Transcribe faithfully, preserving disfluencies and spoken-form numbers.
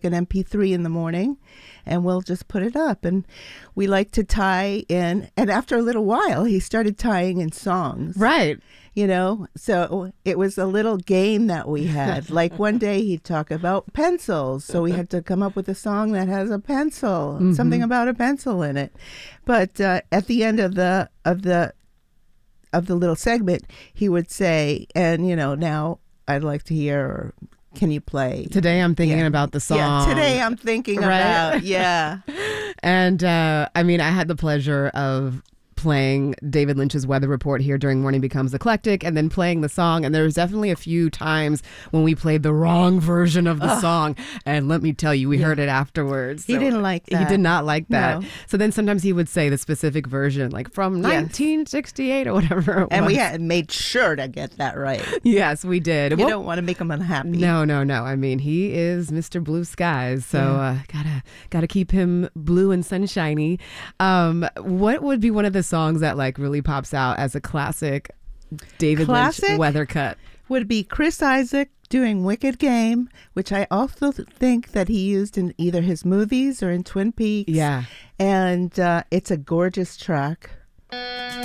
an M P three in the morning, and we'll just put it up. And we like to tie in, and after a little while, he started tying in songs. Right. You know, so it was a little game that we had. Like one day he'd talk about pencils. So we had to come up with a song that has a pencil, mm-hmm. something about a pencil in it. But uh, at the end of the of the of the little segment, he would say, and, you know, now I'd like to hear, or can you play? Today I'm thinking yeah. about the song. Yeah, today I'm thinking right? about, yeah. And uh, I mean, I had the pleasure of playing David Lynch's Weather Report here during Morning Becomes Eclectic, and then playing the song. And there was definitely a few times when we played the wrong version of the Ugh. song. And let me tell you, we yeah. heard it afterwards. He so didn't like that. He did not like that. No. So then sometimes he would say the specific version, like from yes. nineteen sixty-eight or whatever it and was. we had made sure to get that right. Yes, we did. You well, don't want to make him unhappy. No, no, no. I mean, he is Mister Blue Skies, so yeah. uh, gotta gotta keep him blue and sunshiny. Um, what would be one of the songs that like really pops out as a classic David classic Lynch weather cut? Would be Chris Isaak doing Wicked Game, which I also think that he used in either his movies or in Twin Peaks. Yeah. And uh, it's a gorgeous track.